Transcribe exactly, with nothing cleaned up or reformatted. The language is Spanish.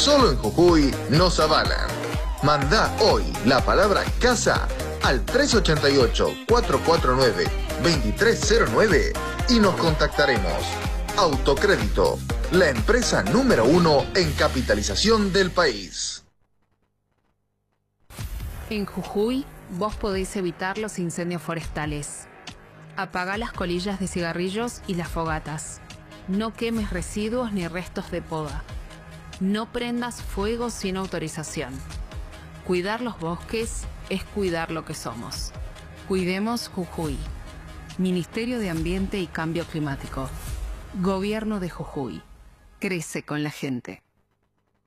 solo en Jujuy nos avalan. Manda hoy la palabra casa al tres ocho ocho, cuatro cuatro nueve, dos tres cero nueve y nos contactaremos. Autocrédito, la empresa número uno en capitalización del país. En Jujuy, vos podéis evitar los incendios forestales. Apagá las colillas de cigarrillos y las fogatas. No quemes residuos ni restos de poda. No prendas fuego sin autorización. Cuidar los bosques es cuidar lo que somos. Cuidemos Jujuy. Ministerio de Ambiente y Cambio Climático. Gobierno de Jujuy. Crece con la gente.